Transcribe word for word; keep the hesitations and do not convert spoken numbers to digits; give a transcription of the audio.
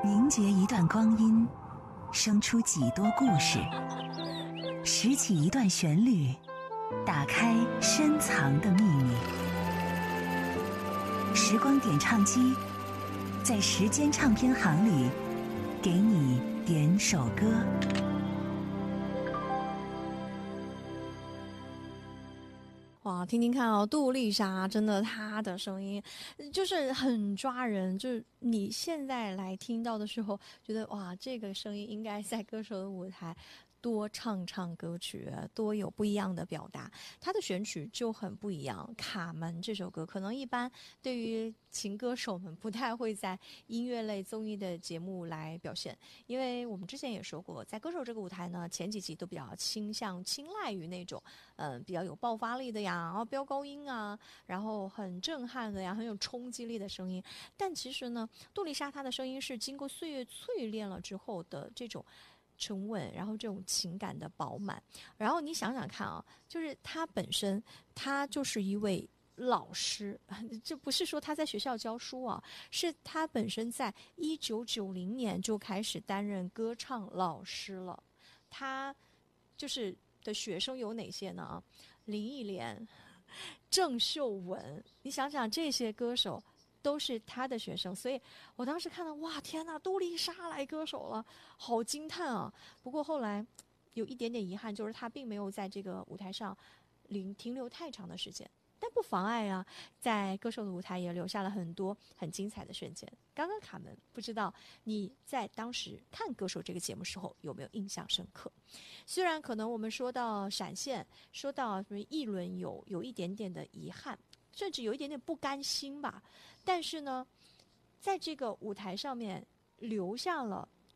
凝结一段光阴，生出几多故事；拾起一段旋律，打开深藏的秘密。时光点唱机，在时间唱片行里，给你点首歌。 哇，听听看哦，杜丽莎真的，她的声音就是很抓人，就是你现在来听到的时候，觉得哇，这个声音应该在歌手的舞台多唱唱歌曲，多有不一样的表达。他的选曲就很不一样，卡门这首歌可能一般对于情歌手们不太会在音乐类综艺的节目来表现，因为我们之前也说过，在歌手这个舞台呢，前几集都比较倾向青睐于那种嗯、呃、比较有爆发力的呀，然后飙高音啊，然后很震撼的呀，很有冲击力的声音。但其实呢，杜丽莎她的声音是经过岁月淬炼了之后的这种沉稳，然后这种情感的饱满。然后你想想看啊，就是她本身，她就是一位老师，这不是说他在学校教书啊，是他本身在一九九零年就开始担任歌唱老师了。他就是的学生有哪些呢？林忆莲、郑秀文，你想想这些歌手都是他的学生，所以我当时看到，哇，天哪，杜丽莎来歌手了，好惊叹啊！不过后来有一点点遗憾，就是他并没有在这个舞台上停停留太长的时间。但不妨碍啊，在歌手的舞台也留下了很多很精彩的瞬间。刚刚卡门，不知道你在当时看《歌手》这个节目时候有没有印象深刻？虽然可能我们说到闪现，说到什么议论有有一点点的遗憾，甚至有一点点不甘心吧，但是呢，在这个舞台上面留下了